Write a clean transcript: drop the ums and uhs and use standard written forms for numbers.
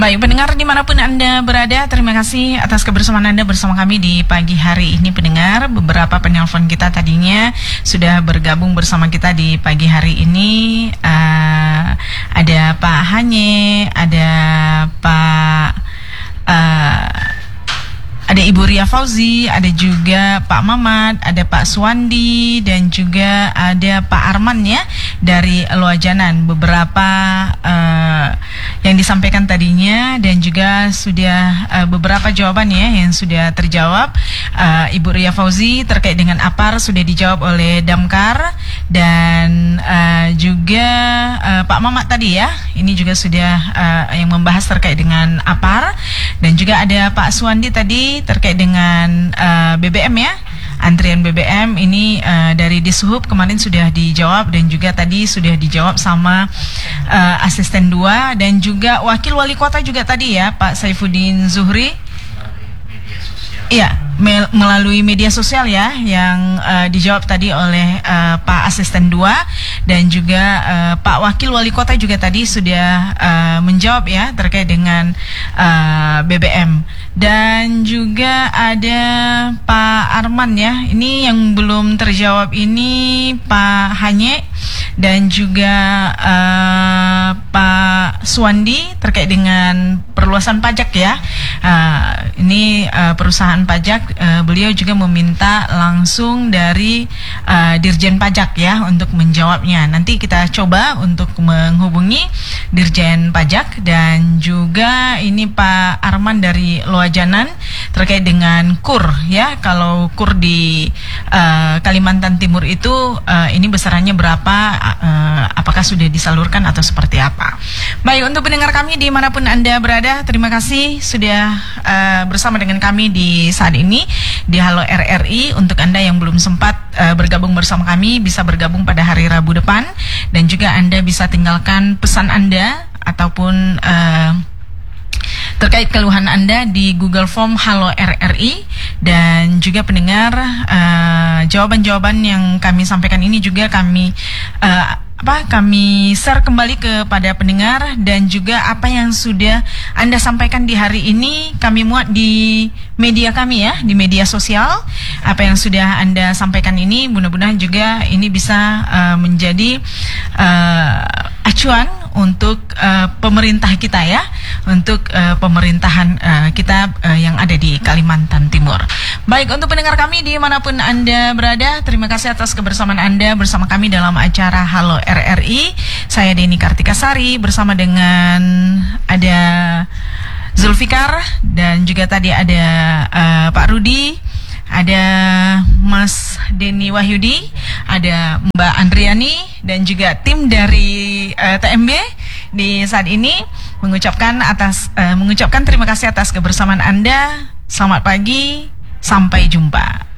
Baik, pendengar dimanapun Anda berada, terima kasih atas kebersamaan Anda bersama kami di pagi hari ini, pendengar. Beberapa penelpon kita tadinya sudah bergabung bersama kita di pagi hari ini. Ada Pak Hanye, ada ada Ibu Ria Fauzi, ada juga Pak Mamat, ada Pak Suwandi, dan juga ada Pak Arman ya dari Loajanan. Beberapa yang disampaikan tadinya dan juga sudah beberapa jawaban ya yang sudah terjawab. Ibu Ria Fauzi terkait dengan APAR sudah dijawab oleh Damkar, dan juga Pak Mamat tadi ya, ini juga sudah yang membahas terkait dengan APAR, dan juga ada Pak Suwandi tadi terkait dengan BBM ya, antrian BBM ini dari Dishub kemarin sudah dijawab, dan juga tadi sudah dijawab sama asisten 2, dan juga wakil wali kota juga tadi ya, Pak Saifuddin Zuhri. Iya, melalui media sosial ya, yang dijawab tadi oleh Pak Asisten 2, dan juga Pak Wakil Wali Kota juga tadi sudah menjawab ya terkait dengan BBM. Dan juga ada Pak Arman ya, ini yang belum terjawab ini Pak Hanye, dan juga Pak Suwandi terkait dengan perluasan pajak ya. Ini perusahaan pajak, beliau juga meminta langsung dari Dirjen Pajak ya untuk menjawabnya. Nanti kita coba untuk menghubungi Dirjen Pajak. Dan juga ini Pak Arman dari Loajanan terkait dengan KUR ya. Kalau KUR di Kalimantan Timur itu ini besarannya berapa, apakah sudah disalurkan atau seperti apa. Baik, untuk pendengar kami dimanapun Anda berada, terima kasih sudah bersama dengan kami di saat ini di Halo RRI. Untuk Anda yang belum sempat bergabung bersama kami, bisa bergabung pada hari Rabu depan, dan juga Anda bisa tinggalkan pesan Anda ataupun terkait keluhan Anda di Google Form Halo RRI. Dan juga pendengar, jawaban-jawaban yang kami sampaikan ini juga kami share kembali kepada pendengar, dan juga apa yang sudah Anda sampaikan di hari ini kami muat di media kami ya, di media sosial. Apa yang sudah Anda sampaikan ini mudah-mudahan juga ini bisa menjadi acuan untuk pemerintah kita ya, untuk pemerintahan kita yang ada di Kalimantan Timur. Baik, untuk pendengar kami dimanapun Anda berada, terima kasih atas kebersamaan Anda bersama kami dalam acara Halo RRI. Saya Deni Kartikasari bersama dengan ada Zulfikar, dan juga tadi ada Pak Rudi, ada Mas Denny Wahyudi, ada Mbak Andriani, dan juga tim dari TMB di saat ini mengucapkan terima kasih atas kebersamaan Anda. Selamat pagi, sampai jumpa.